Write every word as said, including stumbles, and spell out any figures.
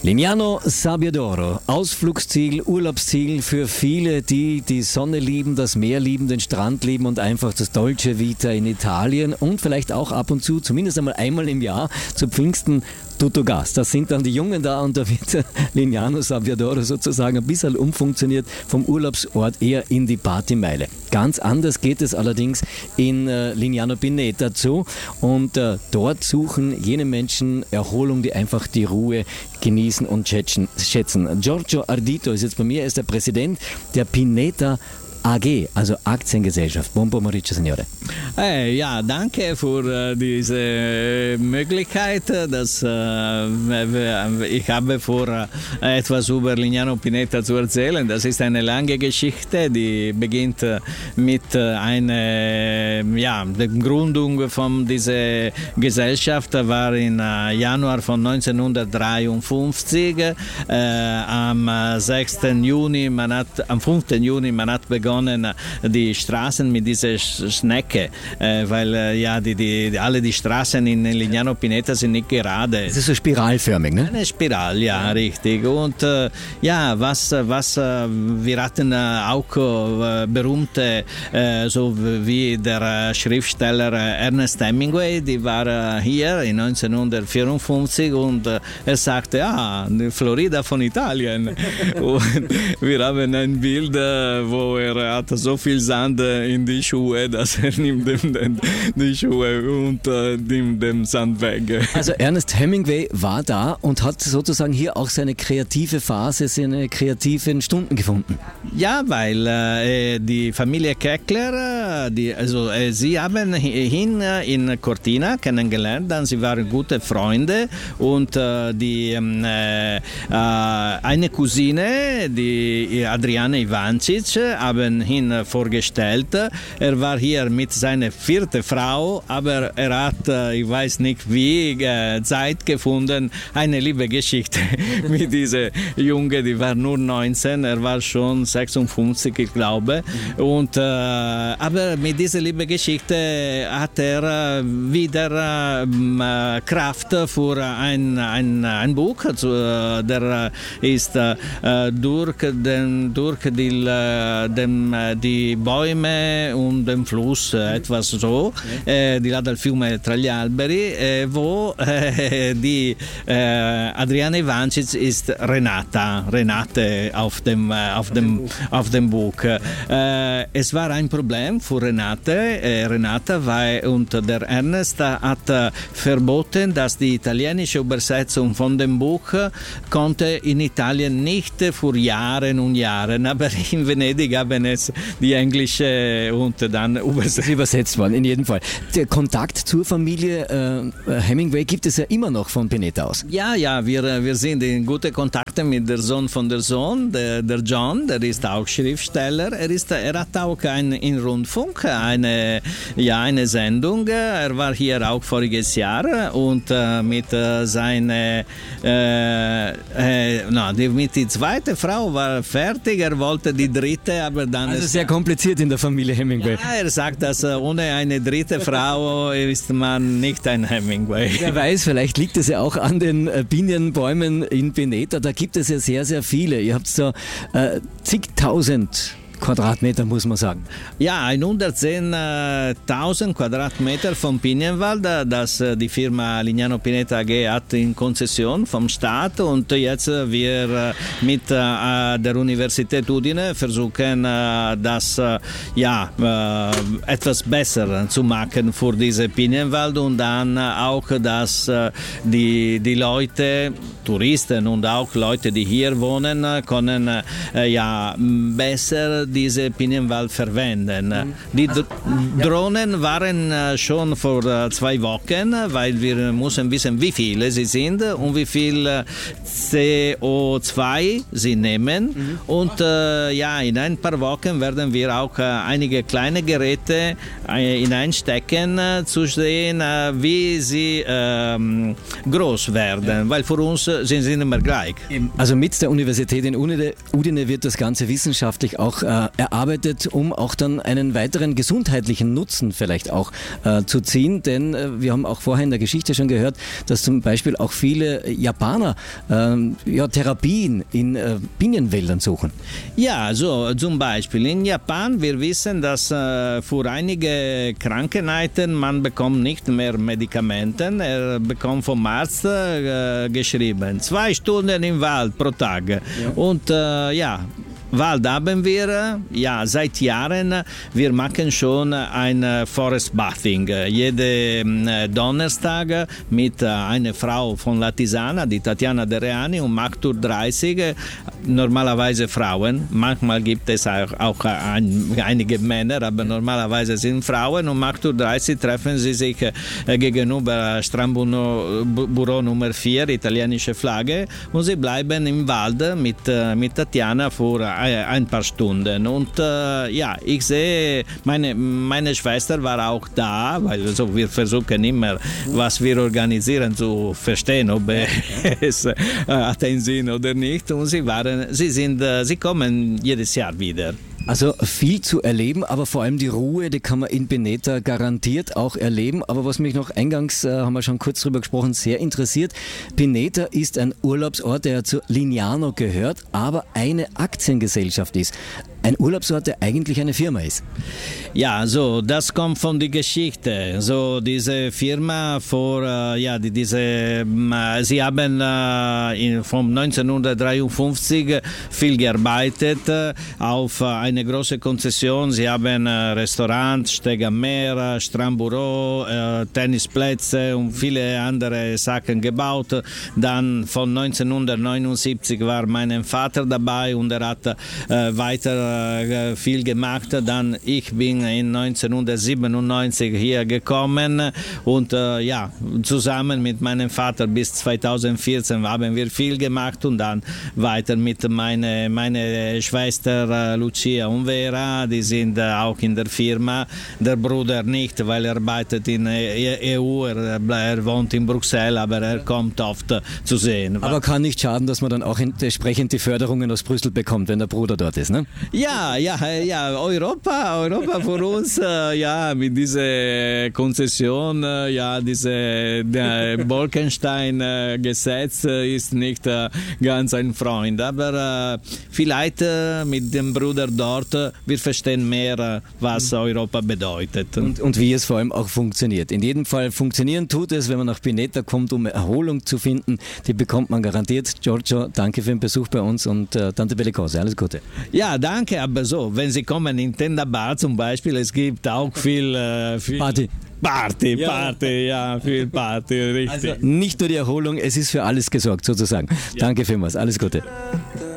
Lignano Sabbiadoro, Ausflugsziel, Urlaubsziel für viele, die die Sonne lieben, das Meer lieben, den Strand lieben und einfach das Dolce Vita in Italien und vielleicht auch ab und zu, zumindest einmal einmal im Jahr, zu Pfingsten Tutto Gas. Das sind dann die Jungen da und da wird Lignano Sabbiadoro sozusagen ein bisschen umfunktioniert vom Urlaubsort eher in die Partymeile. Ganz anders geht es allerdings in äh, Lignano Pineta zu und äh, dort suchen jene Menschen Erholung, die einfach die Ruhe genießen und schätzen. Giorgio Ardito ist jetzt bei mir, er ist der Präsident der Pineta A G, also Aktiengesellschaft. Buon pomeriggio, Signore. Äh, ja, danke für äh, diese Möglichkeit. Dass, äh, ich habe vor, äh, etwas über Lignano Pineta zu erzählen. Das ist eine lange Geschichte, die beginnt mit äh, einer, ja, der Gründung von dieser Gesellschaft war im äh, Januar von neunzehnhundertdreiundfünfzig. Äh, am sechsten Juni, man hat, am fünften Juni, man hat begonnen, die Straßen mit dieser Schnecke, äh, weil äh, ja, die, die, alle die Straßen in Lignano Pineta sind nicht gerade. Es ist so spiralförmig, ne? Eine Spirale, ja, richtig. Und äh, ja, was, was äh, wir hatten äh, auch äh, berühmte, äh, so wie der äh, Schriftsteller äh, Ernest Hemingway, die war äh, hier in neunzehnhundertvierundfünfzig und äh, er sagte, ja, Florida von Italien. Und wir haben ein Bild, äh, wo er hat so viel Sand in die Schuhe, dass er nimmt dem, den, die Schuhe und äh, nimmt den Sand weg. Also Ernest Hemingway war da und hat sozusagen hier auch seine kreative Phase, seine kreativen Stunden gefunden. Ja, weil äh, die Familie Keckler, die, also äh, sie haben ihn in Cortina kennengelernt, dann sie waren gute Freunde und äh, die äh, äh, eine Cousine, die Adriana Ivancic, haben ihn vorgestellt. Er war hier mit seiner vierten Frau, aber er hat, ich weiß nicht wie, Zeit gefunden, eine Liebesgeschichte mit dieser Junge, die war nur neunzehn, er war schon sechsundfünfzig, ich glaube. Und, äh, aber mit dieser Liebesgeschichte hat er wieder äh, Kraft für ein, ein, ein Buch, also, der ist äh, durch, den, durch die Dem, die Bäume und den Fluss, etwas so, eh, di là dal fiume tra gli alberi, eh, wo eh, die eh, Adriana Ivancic ist Renata, Renate auf dem, auf dem, auf dem Buch. Eh, es war ein Problem für Renate, eh, Renata, weil und der Ernest hat verboten, dass die italienische Übersetzung von dem Buch konnte in Italien nicht für Jahre und Jahre, aber in Venedig haben es die englische und dann übersetzt. übersetzt worden, in jedem Fall. Der Kontakt zur Familie äh, Hemingway gibt es ja immer noch von Pineta aus. Ja, ja, wir, wir sind in gute Kontakte mit der Sohn von der Sohn, der, der John, der ist auch Schriftsteller. Er, ist, er hat auch ein, in Rundfunk eine, ja, eine Sendung. Er war hier auch voriges Jahr und äh, mit äh, seiner, äh, äh, no, die, mit die zweite Frau war fertig, er wollte die dritte, aber dann also sehr kompliziert in der Familie Hemingway. Ja, er sagt, dass ohne eine dritte Frau ist man nicht ein Hemingway. Wer weiß, vielleicht liegt es ja auch an den Pinienbäumen in Pineta. Da gibt es ja sehr, sehr viele. Ihr habt so äh, zigtausend Quadratmeter, muss man sagen. Ja, hundertzehntausend Quadratmeter vom Pinienwald, das die Firma Lignano Pineta A G hat in Konzession vom Staat und jetzt wir mit der Universität Udine versuchen, das ja, etwas besser zu machen für diesen Pinienwald und dann auch, dass die, die Leute, Touristen und auch Leute, die hier wohnen, können ja besser diese Pinienwald verwenden. Die D- Drohnen waren schon vor zwei Wochen, weil wir müssen wissen, wie viele sie sind und wie viel C O zwei sie nehmen. Mhm. Und äh, ja, in ein paar Wochen werden wir auch äh, einige kleine Geräte äh, hineinstecken, äh, zu sehen, äh, wie sie äh, groß werden, ja. Weil für uns sind sie immer gleich. Also mit der Universität in Udine wird das Ganze wissenschaftlich auch äh, äh, erarbeitet, um auch dann einen weiteren gesundheitlichen Nutzen vielleicht auch äh, zu ziehen, denn äh, wir haben auch vorher in der Geschichte schon gehört, dass zum Beispiel auch viele Japaner äh, ja, Therapien in äh, Pinienwäldern suchen. Ja, so zum Beispiel in Japan, wir wissen, dass äh, für einige Krankheiten man bekommt nicht mehr Medikamente, er bekommt vom Arzt äh, geschrieben, zwei Stunden im Wald pro Tag. Ja. Und äh, ja, Wald haben wir, ja, seit Jahren. Wir machen schon ein Forest Bathing. Jeden Donnerstag mit einer Frau von Latisana, die Tatjana Dereani, um acht Uhr dreißig. Normalerweise Frauen. Manchmal gibt es auch, auch ein, einige Männer, aber normalerweise sind Frauen. Um acht Uhr dreißig treffen sie sich gegenüber Strandbüro Nummer vier, italienische Flagge, und sie bleiben im Wald mit, mit Tatjana für ein paar Stunden. Und äh, ja, ich sehe, meine, meine Schwester war auch da, weil also wir versuchen immer, was wir organisieren, zu verstehen, ob es äh, hat einen Sinn oder nicht. Und sie waren, sie sind, äh, sie kommen jedes Jahr wieder. Also viel zu erleben, aber vor allem die Ruhe, die kann man in Bineta garantiert auch erleben. Aber was mich noch eingangs, äh, haben wir schon kurz drüber gesprochen, sehr interessiert, Bineta ist ein Urlaubsort, der zu Lignano gehört, aber eine Aktiengesellschaft ist. Ein Urlaubsort, der eigentlich eine Firma ist. Ja, so, das kommt von der Geschichte. So, diese Firma vor, äh, ja, die, diese, äh, sie haben äh, in, von neunzehnhundertdreiundfünfzig viel gearbeitet äh, auf äh, eine große Konzession. Sie haben äh, Restaurants, Steg am Meer, Strandbüro, äh, Tennisplätze und viele andere Sachen gebaut. Dann von neunzehnhundertneunundsiebzig war mein Vater dabei und er hat äh, weiter viel gemacht. Dann ich bin in neunzehnhundertsiebenundneunzig hier gekommen und äh, ja, zusammen mit meinem Vater bis zweitausendvierzehn haben wir viel gemacht und dann weiter mit meiner meine Schwester äh, Lucia und Vera, die sind äh, auch in der Firma. Der Bruder nicht, weil er arbeitet in E U, er, er wohnt in Brüssel, aber er kommt oft äh, zu sehen. Aber kann nicht schaden, dass man dann auch entsprechend die Förderungen aus Brüssel bekommt, wenn der Bruder dort ist, ne? Ja, ja, ja, Europa, Europa für uns, äh, ja, mit dieser Konzession, äh, ja, diese Bolkestein-Gesetz äh, ist nicht äh, ganz ein Freund, aber äh, vielleicht äh, mit dem Bruder dort, äh, wir verstehen mehr, äh, was Europa bedeutet. Und, und wie es vor allem auch funktioniert. In jedem Fall funktionieren tut es, wenn man nach Bineta kommt, um Erholung zu finden, die bekommt man garantiert. Giorgio, danke für den Besuch bei uns und äh, Tante Belle Cose, alles Gute. Ja, danke. Aber so, wenn Sie kommen in Tenda Bar zum Beispiel, es gibt auch viel, äh, viel Party. Party, ja. Party, ja, viel Party, richtig. Also nicht nur die Erholung, es ist für alles gesorgt sozusagen. Ja. Danke vielmals, alles Gute.